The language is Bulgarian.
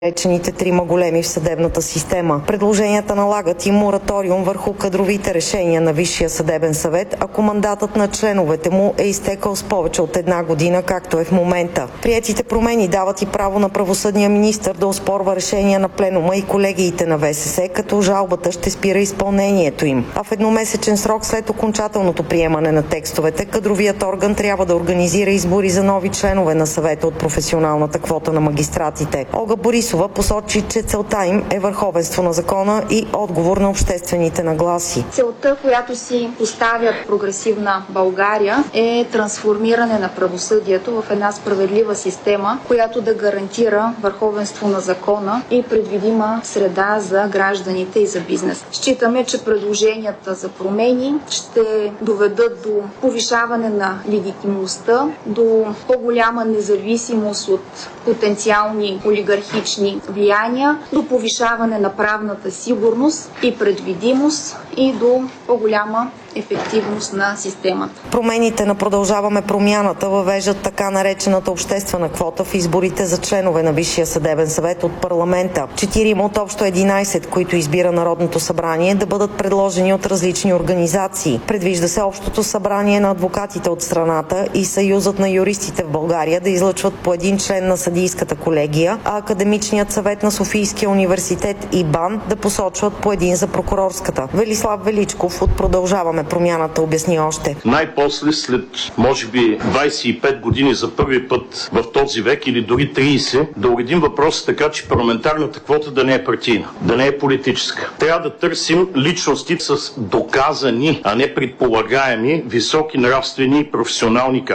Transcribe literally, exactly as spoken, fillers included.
речените трима големи в съдебната система. Предложенията налагат и мораториум върху кадровите решения на Висшия съдебен съвет, ако мандатът на членовете му е изтекал с повече от една година, както е в момента. Приетите промени дават и право на правосъдния министър да оспорва решения на пленума и колегиите на ВСС, като жалбата ще спира изпълнението им. А в едномесечен срок след окончателното приемане на текстовете, кадровият орган трябва да организира избори за нови членове на съвета от професионалната квота на магистратите. Олга Борисова посочи, че целта им е върховенство на закона и отговор на обществените нагласи. Целта, която си поставят Прогресивна България, е трансформиране на правосъдието в една справедлива система, която да гарантира върховенство на закона и предвидима среда за гражданите и за бизнес. Считаме, че предложенията за промени ще доведат до повишаване на легитимността, до по-голяма независимост от потенциални олигархични влияния, до повишаване на правната сигурност и предвидимост и до по-голяма ефективност на системата. Промените на Продължаваме промяната въвеждат така наречената обществена квота в изборите за членове на Висшия съдебен съвет от парламента. Четирима от общо единайсет, които избира Народното събрание, да бъдат предложени от различни организации. Предвижда се Общото събрание на адвокатите от страната и Съюзът на юристите в България да излъчват по един член на съдийската колегия, а Академичният съвет на Софийския университет и БАН да посочват по един за прокурорската. Велислав Величков от Продължаваме промяната обясни още. Най-после, след може би двайсет и пет години за първи път в този век или дори трийсет, да уредим въпроса така, че парламентарната квота да не е партийна, да не е политическа. Трябва да търсим личности с доказани, а не предполагаеми, високи нравствени и професионални качества.